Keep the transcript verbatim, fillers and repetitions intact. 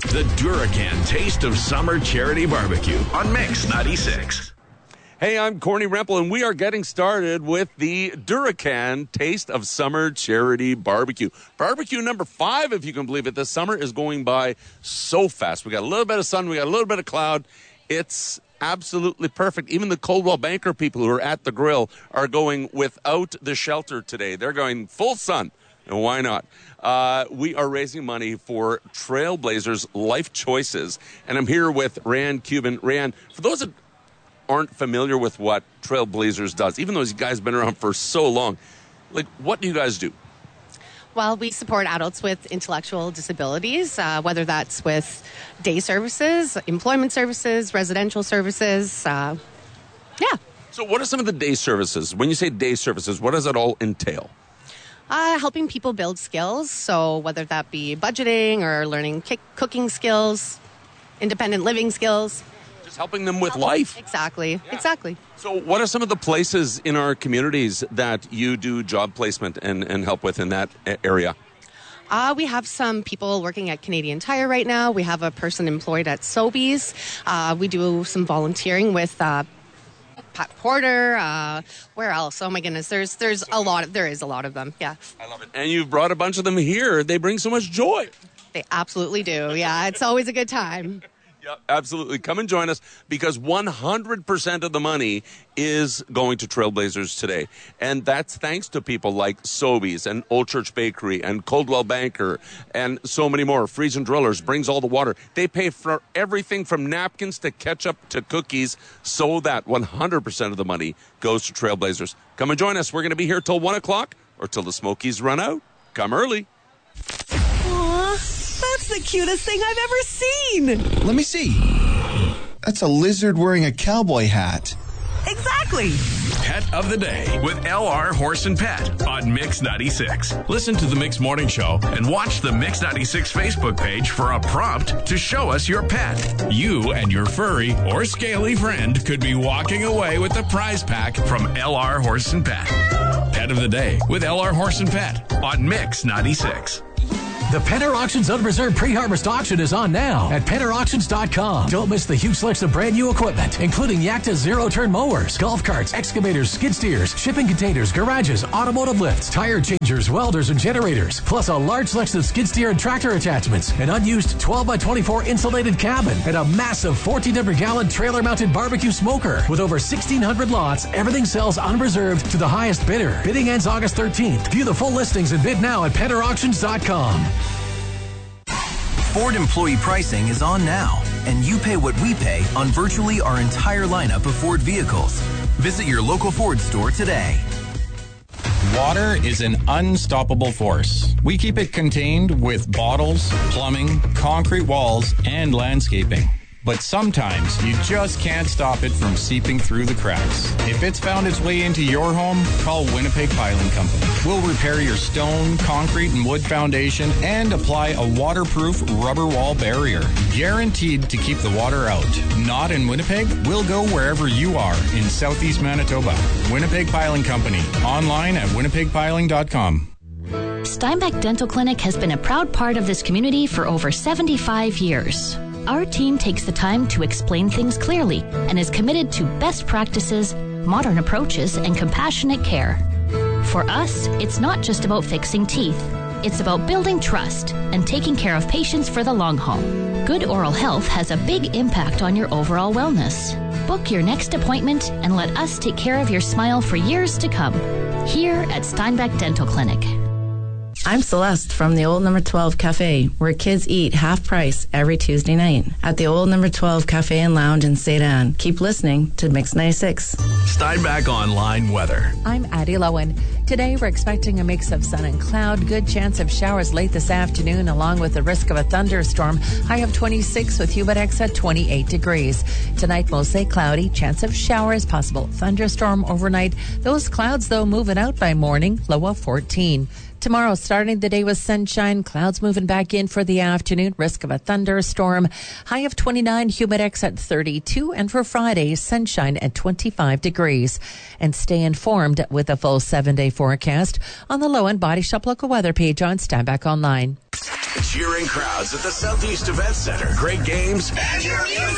The Duracan Taste of Summer Charity Barbecue on Mix ninety-six. Hey, I'm Corny Rempel, and we are getting started with the Duracan Taste of Summer Charity Barbecue. Barbecue number five, if you can believe it, this summer is going by so fast. We got a little bit of sun, we got a little bit of cloud. It's absolutely perfect. Even the Coldwell Banker people who are at the grill are going without the shelter today. They're going full sun. And why not? Uh, we are raising money for Trailblazers Life Choices. And I'm here with Rand Cuban. Rand, for those that aren't familiar with what Trailblazers does, even though these guys have been around for so long, like, what do you guys do? Well, we support adults with intellectual disabilities, uh, whether that's with day services, employment services, residential services. Uh, yeah. So what are some of the day services? When you say day services, what does it all entail? Uh, helping people build skills. So whether that be budgeting or learning kick- cooking skills, independent living skills. Just helping them with life. Exactly. Yeah. Exactly. So what are some of the places in our communities that you do job placement and, and help with in that area? Uh, we have some people working at Canadian Tire right now. We have a person employed at Sobeys. Uh, we do some volunteering with uh, Pat Porter. Uh, where else? Oh my goodness, there's there's a lot of there is a lot of them. Yeah, I love it. And you've brought a bunch of them here. They bring so much joy. They absolutely do. Yeah, it's always a good time. Yeah, absolutely. Come and join us because one hundred percent of the money is going to Trailblazers today. And that's thanks to people like Sobeys and Old Church Bakery and Coldwell Banker and so many more. Freeze and Drillers brings all the water. They pay for everything from napkins to ketchup to cookies so that one hundred percent of the money goes to Trailblazers. Come and join us. We're going to be here till one o'clock or till the Smokies run out. Come early. That's the cutest thing I've ever seen. Let me see. That's a lizard wearing a cowboy hat. Exactly. Pet of the Day with L R Horse and Pet on Mix ninety-six. Listen to the Mix Morning Show and watch the Mix ninety-six Facebook page for a prompt to show us your pet. You and your furry or scaly friend could be walking away with the prize pack from L R Horse and Pet. Pet of the Day with L R Horse and Pet on Mix ninety-six. The Penner Auctions Unreserved Pre-Harvest Auction is on now at penner auctions dot com. Don't miss the huge selection of brand new equipment, including Yakta zero-turn mowers, golf carts, excavators, skid steers, shipping containers, garages, automotive lifts, tire changers, welders, and generators, plus a large selection of skid steer and tractor attachments, an unused twelve by twenty-four insulated cabin, and a massive fourteen hundred gallon trailer-mounted barbecue smoker. With over sixteen hundred lots, everything sells unreserved to the highest bidder. Bidding ends August thirteenth. View the full listings and bid now at penner auctions dot com. Ford employee pricing is on now, and you pay what we pay on virtually our entire lineup of Ford vehicles. Visit your local Ford store today. Water is an unstoppable force. We keep it contained with bottles, plumbing, concrete walls, and landscaping. But sometimes you just can't stop it from seeping through the cracks. If it's found its way into your home, call Winnipeg Piling Company. We'll repair your stone, concrete, and wood foundation and apply a waterproof rubber wall barrier. Guaranteed to keep the water out. Not in Winnipeg? We'll go wherever you are in Southeast Manitoba. Winnipeg Piling Company. Online at winnipeg piling dot com. Steinbeck Dental Clinic has been a proud part of this community for over seventy-five years. Our team takes the time to explain things clearly and is committed to best practices, modern approaches, and compassionate care. For us, it's not just about fixing teeth. It's about building trust and taking care of patients for the long haul. Good oral health has a big impact on your overall wellness. Book your next appointment and let us take care of your smile for years to come. Here at Steinbeck Dental Clinic. I'm Celeste from the Old Number twelve Cafe, where kids eat half price every Tuesday night at the Old Number twelve Cafe and Lounge in Saint Anne. Keep listening to Mix ninety-six. Steinbeck Online Weather. I'm Addie Lowen. Today, we're expecting a mix of sun and cloud. Good chance of showers late this afternoon, along with the risk of a thunderstorm. High of twenty-six with Humidex at twenty-eight degrees. Tonight, mostly cloudy. Chance of showers, possible thunderstorm overnight. Those clouds, though, moving out by morning. Low of fourteen. Tomorrow, starting the day with sunshine, clouds moving back in for the afternoon, risk of a thunderstorm. High of twenty-nine, Humidex at thirty-two, and for Friday, sunshine at twenty-five degrees. And stay informed with a full seven-day forecast on the Low End Body Shop local weather page on Steinbeck Online. Cheering crowds at the Southeast Event Center. Great games. And your music.